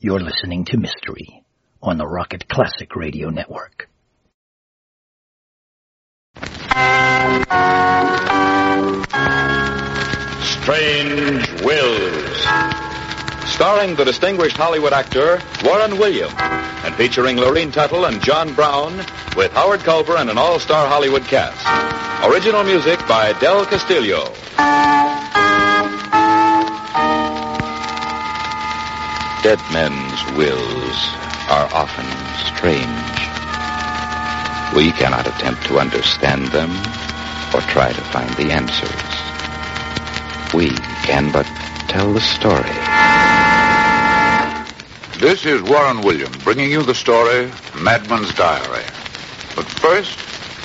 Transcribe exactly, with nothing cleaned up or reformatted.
You're listening to Mystery on the Rocket Classic Radio Network. Strange Wills, starring the distinguished Hollywood actor Warren Williams, and featuring Lorene Tuttle and John Brown, with Howard Culver and an all-star Hollywood cast. Original music by Del Castillo. Dead men's wills are often strange. We cannot attempt to understand them or try to find the answers. We can but tell the story. This is Warren Williams bringing you the story, Madman's Diary. But first,